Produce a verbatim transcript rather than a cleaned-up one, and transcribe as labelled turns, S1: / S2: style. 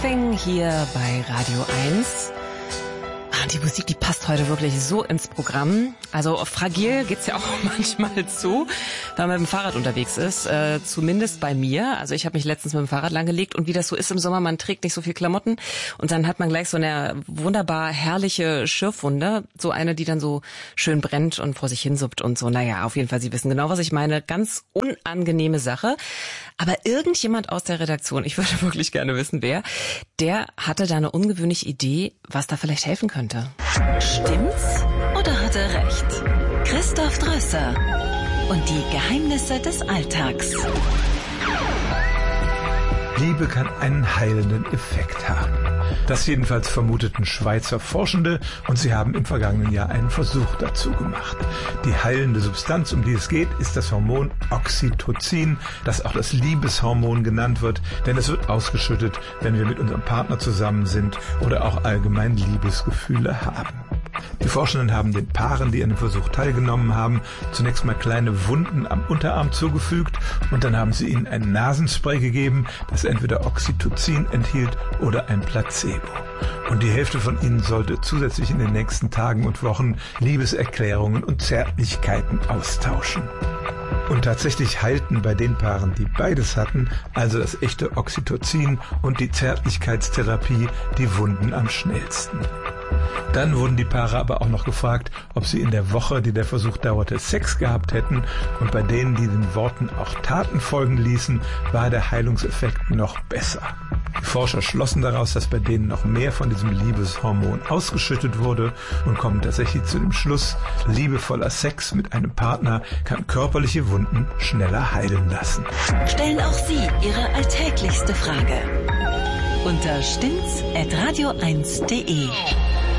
S1: Hier bei Radio eins. Die Musik, die passt heute wirklich so ins Programm. Also fragil geht's ja auch manchmal zu, wenn man mit dem Fahrrad unterwegs ist. Äh, zumindest bei mir. Also ich habe mich letztens mit dem Fahrrad langgelegt und wie das so ist im Sommer, man trägt nicht so viel Klamotten und dann hat man gleich so eine wunderbar herrliche Schürfwunde. So eine, die dann so schön brennt und vor sich hinsuppt und so. Naja, auf jeden Fall, Sie wissen genau, was ich meine. Ganz unangenehme Sache. Aber irgendjemand aus der Redaktion, ich würde wirklich gerne wissen, wer, der hatte da eine ungewöhnliche Idee, was da vielleicht helfen könnte.
S2: Stimmt's oder hat er recht? Christoph Drösser und die Geheimnisse des Alltags.
S3: Liebe kann einen heilenden Effekt haben. Das jedenfalls vermuteten Schweizer Forschende und sie haben im vergangenen Jahr einen Versuch dazu gemacht. Die heilende Substanz, um die es geht, ist das Hormon Oxytocin, das auch das Liebeshormon genannt wird, denn es wird ausgeschüttet, wenn wir mit unserem Partner zusammen sind oder auch allgemein Liebesgefühle haben. Die Forschenden haben den Paaren, die an dem Versuch teilgenommen haben, zunächst mal kleine Wunden am Unterarm zugefügt und dann haben sie ihnen ein Nasenspray gegeben, das entweder Oxytocin enthielt oder ein Placebo. Und die Hälfte von ihnen sollte zusätzlich in den nächsten Tagen und Wochen Liebeserklärungen und Zärtlichkeiten austauschen. Und tatsächlich heilten bei den Paaren, die beides hatten, also das echte Oxytocin und die Zärtlichkeitstherapie, die Wunden am schnellsten. Dann wurden die Paare aber auch noch gefragt, ob sie in der Woche, die der Versuch dauerte, Sex gehabt hätten. Und bei denen, die den Worten auch Taten folgen ließen, war der Heilungseffekt noch besser. Die Forscher schlossen daraus, dass bei denen noch mehr von diesem Liebeshormon ausgeschüttet wurde und kommen tatsächlich zu dem Schluss, liebevoller Sex mit einem Partner kann körperliche Wunden schneller heilen lassen.
S2: Stellen auch Sie Ihre alltäglichste Frage unter stimmt's at radio eins punkt de.